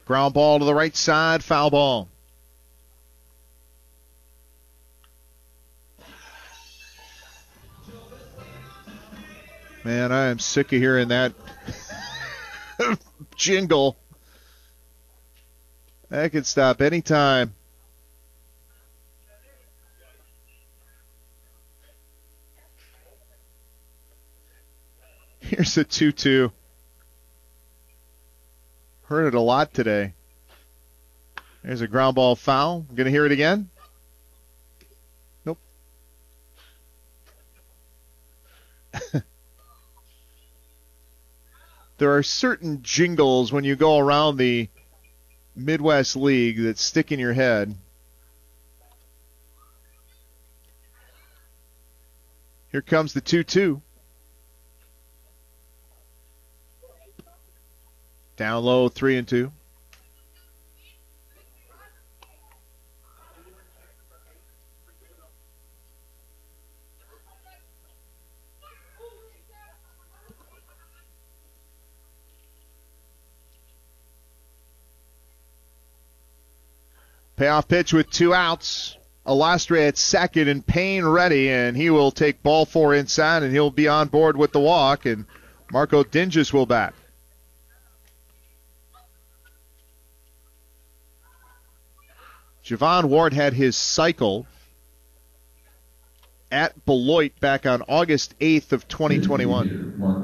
Ground ball to the right side, foul ball. Man, I am sick of hearing that jingle. That could stop any time. Here's a 2-2. Heard it a lot today. There's a ground ball foul. Going to hear it again? Nope. There are certain jingles when you go around the Midwest League that stick in your head. Here comes the 2-2. Down low, 3-2. Payoff pitch with 2 outs. Alastre at second and Payne ready, and he will take ball 4 inside, and he'll be on board with the walk, and Marco Dinges will bat. Javon Ward had his cycle at Beloit back on August 8th of 2021.